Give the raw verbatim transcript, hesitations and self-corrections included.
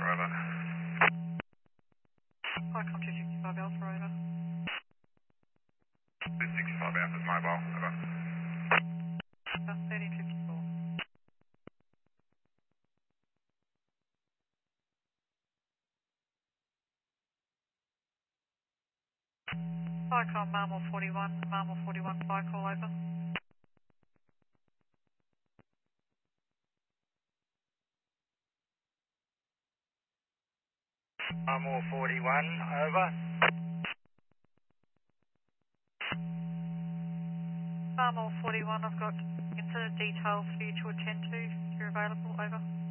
Alpha, over. Icom two sixty-five Alpha, over. two sixty-five Alpha's mobile, over. Uh, thirteen fifty-four. Icom Marmor forty-one, Marmor forty-one, fire call, over. Marmor forty-one, over. Marmor forty-one, I've got incident details for you to attend to if you're available, over.